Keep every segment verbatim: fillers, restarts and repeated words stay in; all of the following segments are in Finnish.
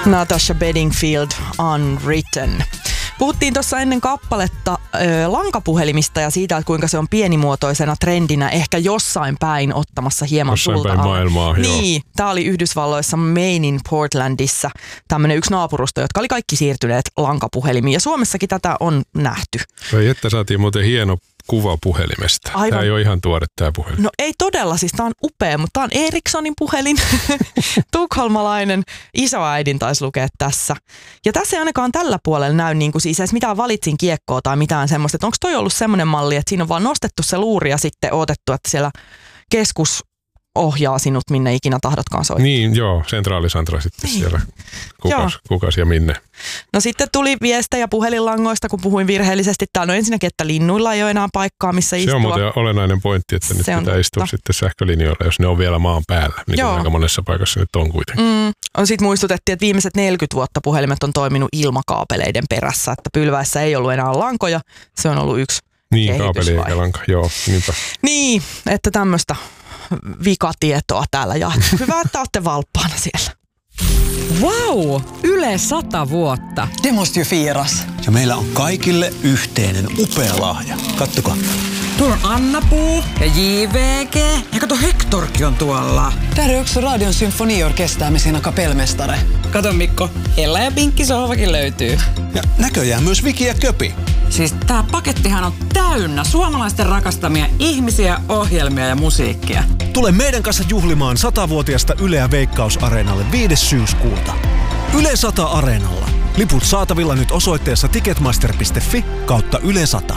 Natasha Bedingfield, Unwritten. Puhuttiin tuossa ennen kappaletta ö, lankapuhelimista ja siitä, että kuinka se on pienimuotoisena trendinä ehkä jossain päin ottamassa hieman jossain tulta. Jossain päin maailmaa, Niin, tämä oli Yhdysvalloissa Mainin Portlandissa tämmöinen yksi naapurusto, jotka oli kaikki siirtyneet lankapuhelimiin. Ja Suomessakin tätä on nähty. Vai että saatiin muuten hieno kuva puhelimesta. Aivan. Tämä ei ole ihan tuore tämä puhelin. No ei todella, siis tämä on upea, mutta tämä on Ericssonin puhelin. Tukholmalainen isoäidin taisi lukea tässä. Ja tässä ei ainakaan tällä puolella näy niin kuin siis edes mitään valitsin kiekkoa tai mitään semmoista. Että onko toi ollut semmoinen malli, että siinä on vaan nostettu se luuri ja sitten odotettu, että siellä keskus ohjaa sinut minne ikinä tahdotkaan soittaa. Niin, joo, sentraalisantra sitten niin. Siellä. Kukas, kukas ja minne. No sitten tuli viestejä puhelinlangoista, kun puhuin virheellisesti. Täällä on ensinnäkin, että linnuilla ei ole enää paikkaa, missä istua. Se on muuten olennainen pointti, että nyt se pitää istua sitten sähkölinjoilla, jos ne on vielä maan päällä. Niin kuin aika monessa paikassa nyt on kuitenkin. Mm. Sitten muistutettiin, että viimeiset neljäkymmentä vuotta puhelimet on toiminut ilmakaapeleiden perässä, että pylväessä ei ollut enää lankoja. Se on ollut yksi niin, kaapeli eikä lanka, joo. Niinpä. Niin, että tämmöistä vikatietoa täällä jaettu. Hyvä, että olette valppaana siellä. Wow! Yle sata vuotta. Det måste ju firas. Ja meillä on kaikille yhteinen upea lahja. Kattokaa. Tuolla on Anna-Puu ja J V G. Ja kato, Hectorkin on tuolla. Täällä on också Radion symfoniorkester med sina kapellmästare. Kato Mikko, Ella ja Pinkki sohvakin löytyy. Ja näköjään myös Viki ja Köpi. Siis tää pakettihan on täynnä suomalaisten rakastamia ihmisiä, ohjelmia ja musiikkia. Tule meidän kanssa juhlimaan satavuotiaasta Yleä Veikkaus-areenalle viides syyskuuta. Yle sata Areenalla. Liput saatavilla nyt osoitteessa ticketmaster piste fi kautta Yle sata.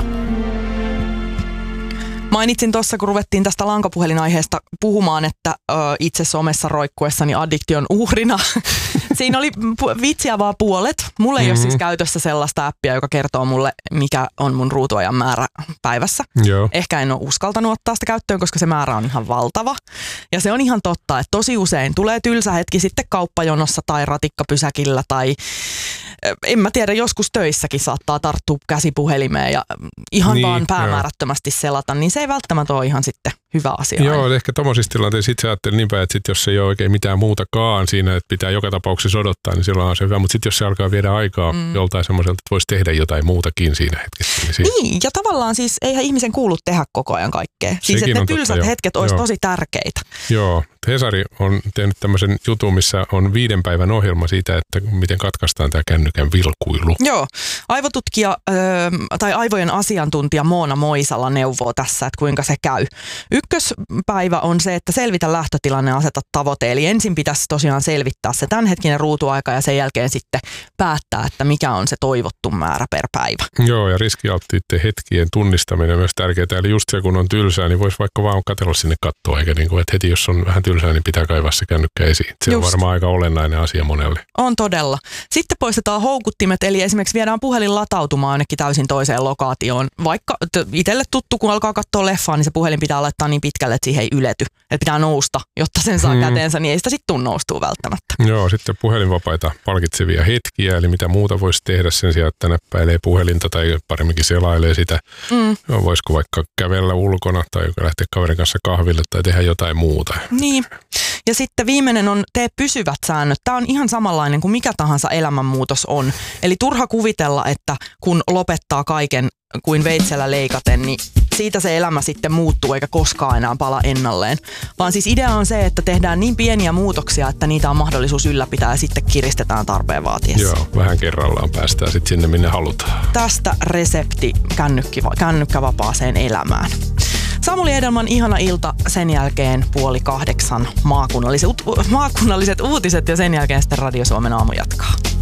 Mainitsin tuossa, kun ruvettiin tästä lankapuhelinaiheesta puhumaan, että ö, itse somessa roikkuessani addiktion uhrina. Siinä oli pu- vitsiä vaan puolet. Mulla ei mm-hmm. ole siis käytössä sellaista appia, joka kertoo mulle, mikä on mun ruutuajan määrä päivässä. Joo. Ehkä en ole uskaltanut ottaa sitä käyttöön, koska se määrä on ihan valtava. Ja se on ihan totta, että tosi usein tulee tylsä hetki sitten kauppajonossa tai ratikkapysäkillä tai en mä tiedä, joskus töissäkin saattaa tarttua käsipuhelimeen ja ihan niin, vaan päämäärättömästi joo. selata, niin se ei välttämättä ole ihan sitten hyvä asia. Joo, aina. Ehkä tommosissa tilanteissa itse ajattelin niin päin, että sit jos ei ole oikein mitään muutakaan siinä, että pitää joka tapauksessa odottaa, niin silloin on se hyvä. Mutta sitten jos se alkaa viedä aikaa mm. joltain semmoiselta, että voisi tehdä jotain muutakin siinä hetkessä. Niin, siinä. niin ja tavallaan siis eihän ihmisen kuulu tehdä koko ajan kaikkea. Siis että ne tylsät totta, hetket olisi tosi tärkeitä. Joo, Hesari on tehnyt tämmöisen jutun, missä on viiden päivän ohjelma siitä, että miten katkaistaan tämä kännykän vilkuilu. Joo, aivotutkija ö, tai aivojen asiantuntija Moona Moisala neuvoo tässä, että kuinka se käy. Ykköspäivä on se, että selvitä lähtötilanne ja aseta tavoite. Eli ensin pitäisi tosiaan selvittää se tämänhetkinen ruutuaika ja sen jälkeen sitten päättää, että mikä on se toivottu määrä per päivä. Joo, ja riskialttiiden hetkien tunnistaminen on myös tärkeää. Eli just se, kun on tylsää, niin voisi vaikka vaan katsella sinne kattoa, eikä niin kuin, että heti jos on vähän tylsää, niin pitää kaivaa se kännykkä esiin. Se just. On varmaan aika olennainen asia monelle. On todella. Sitten poistetaan houkuttimet, eli esimerkiksi viedään puhelin latautumaan ainakin täysin toiseen lokaatioon. Vaikka itselle tuttu, kun alkaa katsoa leffaa, niin se puhelin pitää laittaa niin pitkälle, että siihen ei ylety. Että pitää nousta, jotta sen saa hmm. käteensä, niin ei sitä sitten tule noustua välttämättä. Joo, sitten puhelinvapaita palkitsevia hetkiä, eli mitä muuta voisi tehdä sen sijaan, että näppäilee puhelinta tai paremminkin selailee sitä. Mm. Voisiko vaikka kävellä ulkona tai lähteä kaverin kanssa kahville tai tehdä jotain muuta. Niin. Ja sitten viimeinen on tee pysyvät säännöt. Tämä on ihan samanlainen kuin mikä tahansa elämänmuutos on. Eli turha kuvitella, että kun lopettaa kaiken kuin veitsellä leikaten, niin siitä se elämä sitten muuttuu eikä koskaan enää pala ennalleen. Vaan siis idea on se, että tehdään niin pieniä muutoksia, että niitä on mahdollisuus ylläpitää ja sitten kiristetään tarpeen vaatiessa. Joo, vähän kerrallaan päästään sitten sinne, minne halutaan. Tästä resepti kännykkävapaaseen elämään. Samuli Edelman ihana ilta, sen jälkeen puoli kahdeksan maakunnalliset, maakunnalliset uutiset ja sen jälkeen sitten Radio Suomen aamu jatkaa.